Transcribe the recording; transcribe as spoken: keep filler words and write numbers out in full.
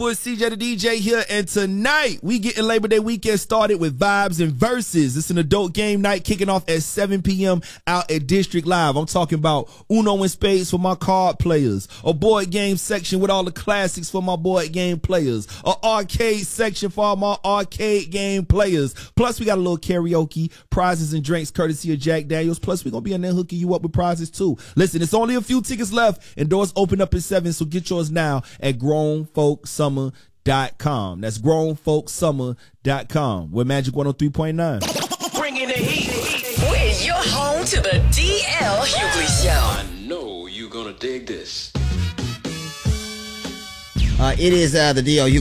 boy C J the D J here, and tonight we getting Labor Day weekend started with Vibes and Verses. It's an adult game night kicking off at seven p.m. out at District Live. I'm talking about Uno and Spades for my card players, a board game section with all the classics for my board game players, a arcade section for all my arcade game players. Plus, we got a little karaoke, prizes and drinks courtesy of Jack Daniels. Plus, we gonna be in there hooking you up with prizes too. Listen, it's only a few tickets left, and doors open up at seven, so get yours now at grown folk summer dot com. That's grown folk summer dot com. We're Magic one oh three point nine. Bringing the heat. We're your home to the D L Hughley Show. I know you're gonna dig this. Uh, it is uh, the D L Hughley